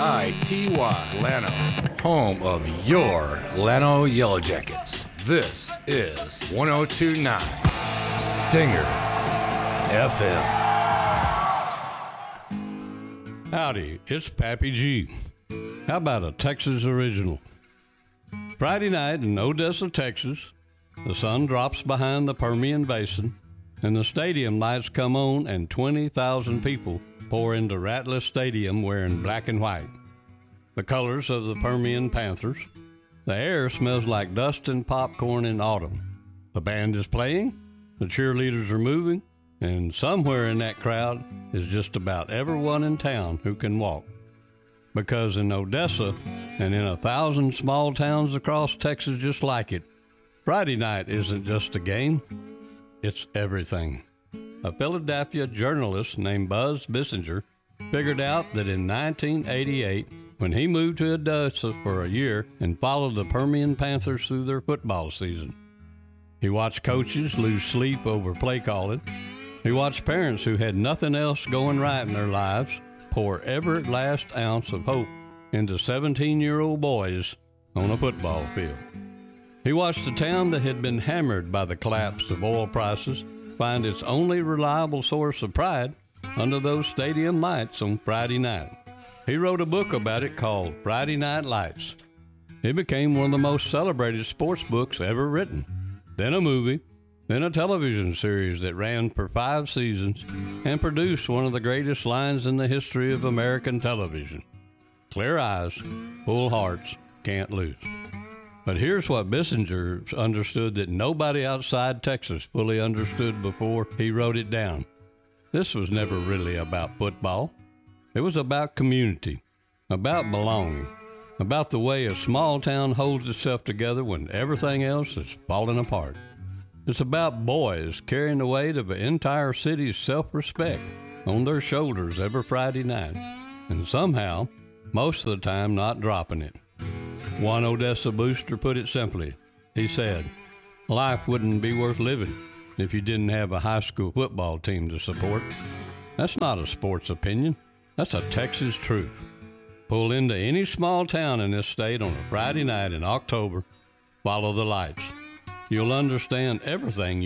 Llano, home of your Llano Yellow Jackets. This is 102.9 Stinger FM. Howdy, it's Pappy G. How about a Texas original? Friday night in Odessa, Texas, the sun drops behind the Permian Basin, and the stadium lights come on, and 20,000 people pour into Ratliff Stadium wearing black and white, the colors of the Permian Panthers. The air smells like dust and popcorn in autumn. The band is playing, the cheerleaders are moving, and somewhere in that crowd is just about everyone in town who can walk. Because in Odessa and in 1,000 small towns across Texas just like it, Friday night isn't just a game, it's everything. A Philadelphia journalist named Buzz Bissinger figured out that in 1988, when he moved to Odessa for a year and followed the Permian Panthers through their football season, he watched coaches lose sleep over play calling. He watched parents who had nothing else going right in their lives pour every last ounce of hope into 17-year-old boys on a football field. He watched a town that had been hammered by the collapse of oil prices find its only reliable source of pride under those stadium lights on Friday night. He wrote a book about it called Friday Night Lights. It became one of the most celebrated sports books ever written. Then a movie, then a television series that ran for 5 seasons and produced one of the greatest lines in the history of American television. Clear eyes, full hearts, can't lose. But here's what Bissinger understood that nobody outside Texas fully understood before he wrote it down. This was never really about football. It was about community, about belonging, about the way a small town holds itself together when everything else is falling apart. It's about boys carrying the weight of an entire city's self-respect on their shoulders every Friday night, and somehow, most of the time, not dropping it. One Odessa booster put it simply. He said, "Life wouldn't be worth living if you didn't have a high school football team to support." That's not a sports opinion. That's a Texas truth. Pull into any small town in this state on a Friday night in October, follow the lights. You'll understand everything